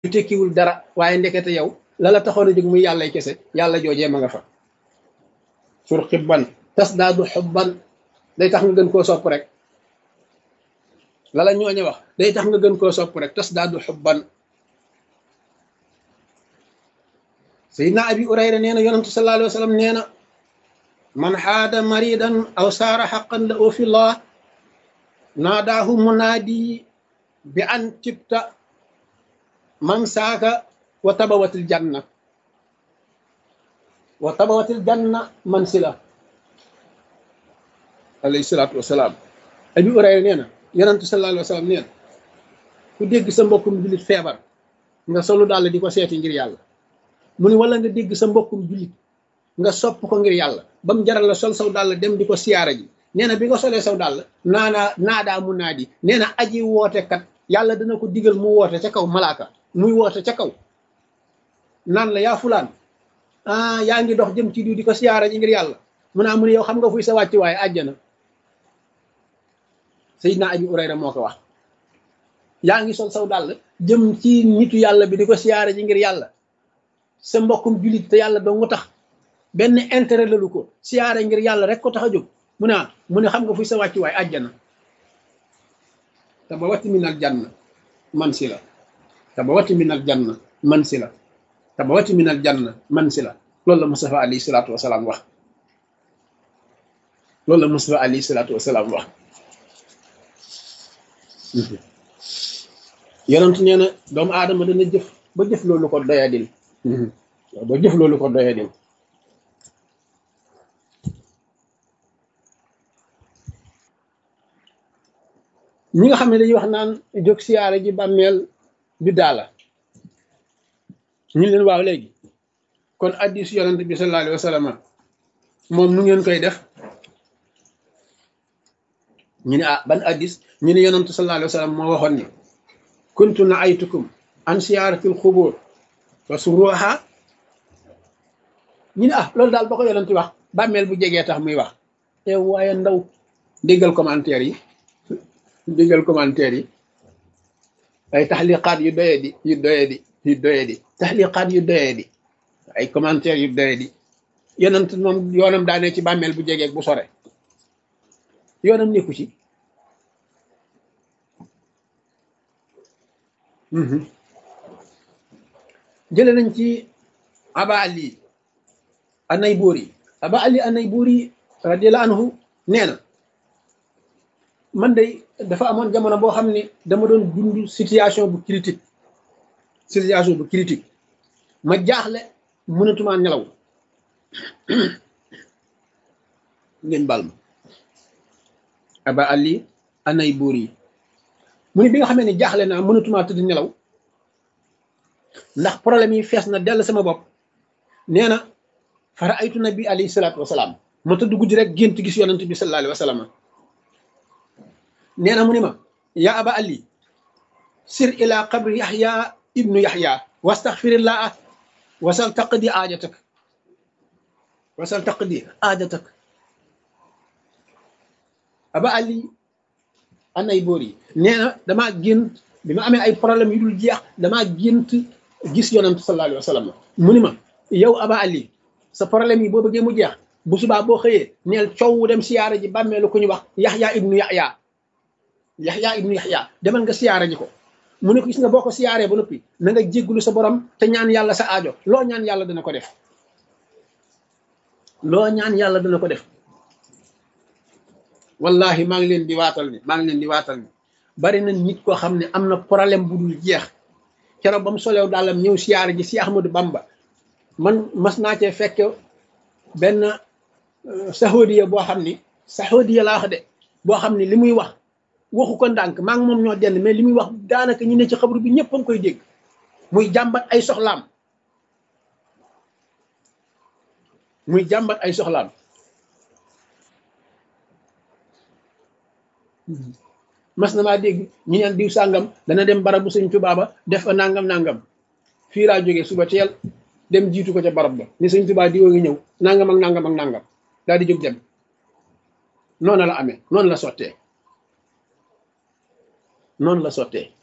tekkiwul dara waaye ndekete yow la la taxoon a jóg muy yàllay kese yàlla joojee ma nga fa sur xibban tas daadu xubban day tax nga gën koo sopp rek lala ñooñe wax day tax nga gën koo sopp rek tas daadu xubban sayidna abi urayra nee na yonantu sallallahu alayhi wa sallam nee na man xaada maridan aw saara xaqan la oo fillah naadaahu munaadi bi an tibta man saaka wa tabawatil janna man sila alayhi salaatu wasalaam abi urayra nee na yonantu sallallahu alayhi wa sallam nee na ku dégg sa mbokkum jullit feebar nga solu daal di ko seeti ngir yàlla mu ni wala nga dégg sa mbokkum jullit nga sopp ko ngir yàlla ba mu jaral la sol saw dàll dem di ko siyaara ji nee na bi nga solee saw dàll naadaa mu naadi nee na aji woote kat yàlla dana ko digal mu woote ca kaw malaaka muy woote ca kaw naan la yaa fulaan yaa ngi dox jëm ci diw di ko siyaara ji ngir yàlla mu naa mu ne yow xam nga fuy sa wàcc waaye àjjana Seydina Abi Urayra moo ko wax yaa ngi sol saw dàll jëm ci nitu yàlla bi di ko siyaara ji ngir yàlla sa mbokkum jullit te yàlla doo nga tax benn intérêt lalu ko siyaara ngir yàlla rek ko tax a jóg mu ne xam nga fuy sa wàcc waaye àjjana te ba watti minal janna man si la te ba watti minal janna man si la te ba watti minal janna man si la loolu la Mustafa alayhi salaatu wasalaam wax loolu la Mustafa alayhi salaatu wasalaam wax yonent nee na doomu aadama dana jëf ba jëf loolu ko doyadil ba jëf loolu ko doyadil ñi nga xam ne dañuy wax naan jóg siyaare ji bàmmeel bi daala ñu leen waaw léegi kon addis yonent bi sallallahu alayhi wa sallam moom nu ngeen koy def ñu ne ban addis ñu ne yonent sallallahu alayhi wa sallam moo waxoon ni kuntu naaytukum an siyaaratil xubur wa suruha ñu ne loolu daal ba ko yonent wax bàmmeel bu jegee tax muy wax te waaye ndaw déggal commentaire yi ay taxliqaat yu doyadi taxliqaat yu doyadi ay commentaire yu doyadi yonent moom yoonam daane ci bàmmeel bu jegeeg bu sore yoonam nekku ci jële nañ ci aba ali An-Nayburi radiyallahu anhu nee na man de dafa amoon jamono boo xam ne dama doon dund situation bu critique ma jaaxle mënatuma nelaw ngeen bal ma aba ali An-Nayburi mu ne bi nga xamee ne jaaxle naa mënatuma tëdd nelaw ndax problème yi fees na dell sama bopp nee na fara aytu nabi alayhi salaatu wasalaam ma tëdd guddi rek gént gis yonent bi sallallahu alayhi wa sallam nee na mu ni ma yaa aba ali sir ila qabri yaxya ibnu yaxya wastaxfirillah wasal taqdi aajatak aba ali An-Nayburi nee na damaa gént bi ma amee ay problème yu dul jeex damaa gént gis yonent sallallahu alayhi wa sallam mu ni ma yow aba ali sa problème yi boo bëggee mu jeex bu subaa boo xëyee neel coow dem siyaara ji bàmmeelu ku ñu wax yaxya ibnu yaxya demal nga siyaara ji ko mu ne ko gis nga boo ko siyaaree ba noppi na nga jéggulu sa borom te ñaan yàlla sa aajo loo ñaan yàlla dana ko def wallahi maa ngi leen di waatal ni bari na nit koo xam ne am na problème bu dul jeex keroog ba mu solew daalam ñëw siyaara ji si Ahmadou Bamba man mas naa cee fekk benn saxoodiya boo xam ni saxoodiya laa wax de boo xam ni li muy wax waxu ko ndànk maa ngi moom ñoo dend mais li muy wax daanaka ñu ne ci xabru bi ñëpp a ngi koy dégg muy jàmbat ay soxlaam mas na maa dégg ñu neen diw sàngam dana dem barabu Sëñ Tuubaa ba def fa nangam fii laa jógee suba teel dem jiitu ko ca barab ba ni Sëñ Tuubaa diwoo ngi ñëw nangam daal di jóg dem noonu la amee noonu la sottee